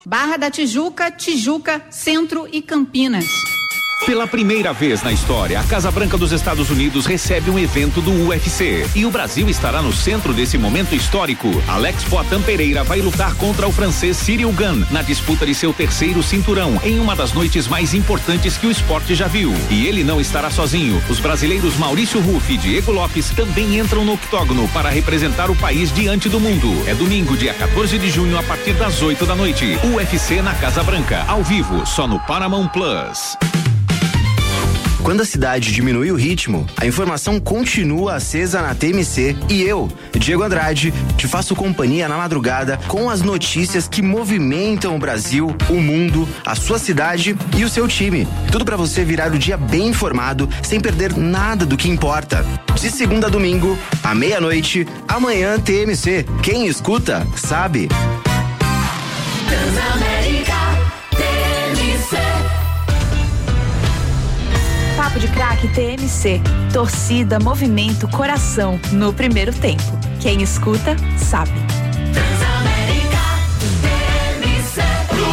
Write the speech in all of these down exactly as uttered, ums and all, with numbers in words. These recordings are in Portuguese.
Barra da Tijuca, Tijuca, Centro e Campinas. Pela primeira vez na história, a Casa Branca dos Estados Unidos recebe um evento do U F C. E o Brasil estará no centro desse momento histórico. Alex Poatan Pereira vai lutar contra o francês Cyril Gane na disputa de seu terceiro cinturão, em uma das noites mais importantes que o esporte já viu. E ele não estará sozinho. Os brasileiros Maurício Ruff e Diego Lopes também entram no octógono para representar o país diante do mundo. É domingo, dia quatorze de junho, a partir das oito da noite. U F C na Casa Branca, ao vivo, só no Paramount Plus. Quando a cidade diminui o ritmo, a informação continua acesa na T M C e eu, Diego Andrade, te faço companhia na madrugada com as notícias que movimentam o Brasil, o mundo, a sua cidade e o seu time. Tudo pra você virar o dia bem informado, sem perder nada do que importa. De segunda a domingo, à meia-noite, amanhã T M C. Quem escuta, sabe. Transamérica, T M C. Papo de Craque T M C. Torcida, movimento, coração. No primeiro tempo. Quem escuta, sabe. Transamérica, T M C.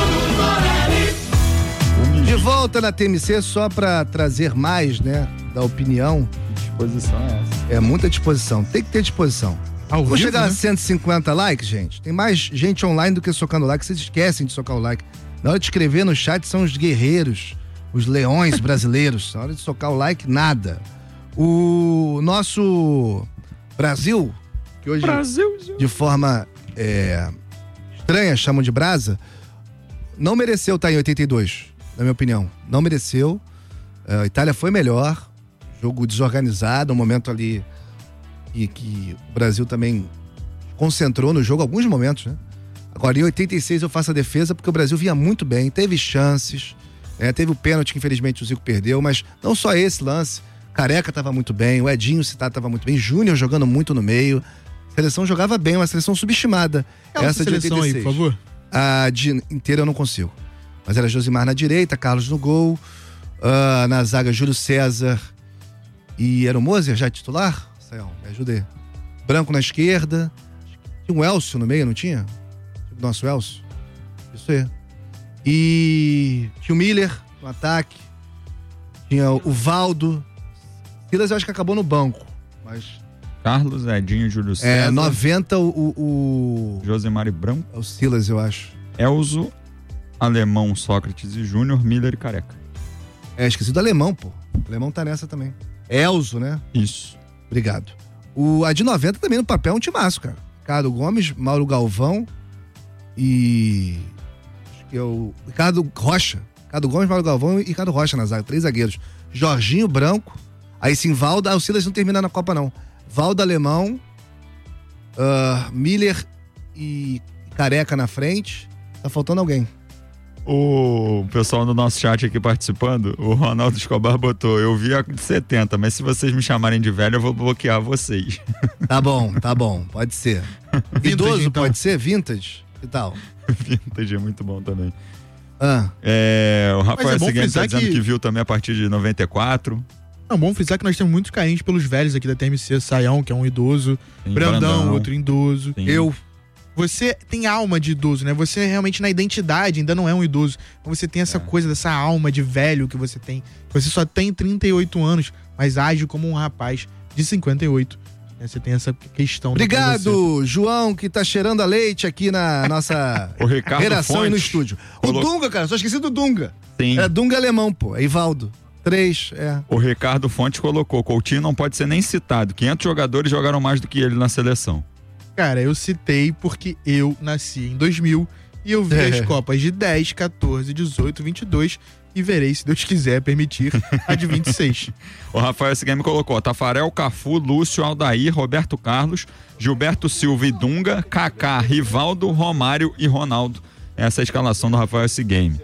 De volta na T M C, só pra trazer mais, né, da opinião. Que disposição é essa? É muita disposição. Tem que ter disposição. Ao Vou vivo, chegar né? a cento e cinquenta likes, gente. Tem mais gente online do que socando like. Vocês esquecem de socar o like. Na hora de escrever no chat são os guerreiros, os leões brasileiros. Na hora de socar o like, nada. O nosso Brasil, que hoje Brasil. de forma é, estranha chamam de brasa, não mereceu estar em oitenta e dois, na minha opinião. Não mereceu. A Itália foi melhor. Jogo desorganizado, um momento ali e que o Brasil também concentrou no jogo alguns momentos, né? Agora, em oitenta e seis eu faço a defesa porque o Brasil vinha muito bem, teve chances, é, teve o pênalti que infelizmente o Zico perdeu, mas não só esse lance. Careca estava muito bem, o Edinho Citado estava muito bem, Júnior jogando muito no meio. A seleção jogava bem, uma seleção subestimada. É essa de seleção oitenta e seis. aí, por favor. A de inteira eu não consigo. Mas era Josimar na direita, Carlos no gol, uh, na zaga Júlio César e era o Moser já titular? Sayão, me ajude. Branco na esquerda, tinha um Elcio no meio, não tinha? Nosso Elcio. Isso aí. E tinha o Miller no ataque, tinha o Valdo. Silas eu acho que acabou no banco, mas... Carlos, Edinho, Júlio César. É, noventa o... o, o... Josemar e Branco. É o Silas, eu acho. Elzo, Alemão, Sócrates e Júnior, Miller e Careca. É, esqueci do Alemão, pô. O Alemão tá nessa também. Elzo, né? Isso. Obrigado. O, a de noventa também no papel é um timaço, cara. Ricardo Gomes, Mauro Galvão e... Acho que é o Ricardo Rocha. Ricardo Gomes, Mauro Galvão e Ricardo Rocha na zaga. Três zagueiros. Jorginho Branco. Aí sim, Valdo. Ah, o Silas não termina na Copa, não. Valdo Alemão. Uh, Miller e Careca na frente. Tá faltando alguém. O pessoal do nosso chat aqui participando, o Ronaldo Escobar botou, eu vi a de setenta, mas se vocês me chamarem de velho, eu vou bloquear vocês. Tá bom, tá bom, pode ser. Idoso então. Pode ser? Vintage? Que tal? Vintage é muito bom também. Ah. É, o Rafael é Seguinte tá dizendo que... que viu também a partir de noventa e quatro. É bom frisar que nós temos muitos carinhos pelos velhos aqui da T M C, Sayão, que é um idoso, Sim, Brandão, Brandão, outro idoso. Sim. Eu. Você tem alma de idoso, né? Você realmente na identidade ainda não é um idoso. Mas você tem essa é. coisa dessa alma de velho que você tem. Você só tem trinta e oito anos, mas age como um rapaz de cinquenta e oito. Você tem essa questão. Obrigado, João, que tá cheirando a leite aqui na nossa redação e no estúdio. O Colocou... Dunga, cara, só esqueci do Dunga. Sim. É Dunga alemão, pô. É Ivaldo. Três, é. O Ricardo Fontes colocou, Coutinho não pode ser nem citado. quinhentos jogadores jogaram mais do que ele na seleção. Cara, eu citei porque eu nasci em dois mil e eu vi é. as Copas de dez, quatorze, dezoito, vinte e dois e verei, se Deus quiser permitir, a de vinte e seis. O Rafael S. Game colocou Tafarel, Cafu, Lúcio, Aldair, Roberto Carlos, Gilberto Silva e Dunga, Kaká, Rivaldo, Romário e Ronaldo. Essa é a escalação do Rafael S. Game.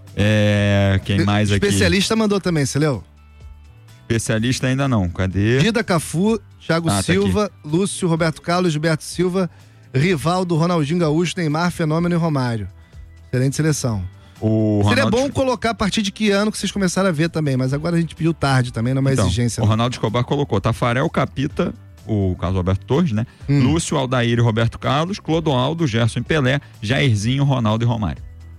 É, quem mais aqui? Especialista mandou também, você leu? Especialista ainda não, cadê? Dida, Cafu, Thiago ah, Silva, tá Lúcio, Roberto Carlos, Gilberto Silva, Rivaldo, Ronaldinho Gaúcho, Neymar, Fenômeno e Romário. Excelente seleção. O Seria Ronaldo... bom colocar a partir de que ano que vocês começaram a ver também, mas agora a gente pediu tarde também, não é uma então, exigência. O Ronaldo Escobar colocou Tafarel, Capita, o Carlos Alberto Torres, né? Hum. Lúcio, Aldair e Roberto Carlos, Clodoaldo, Gerson e Pelé, Jairzinho, Ronaldo e Romário.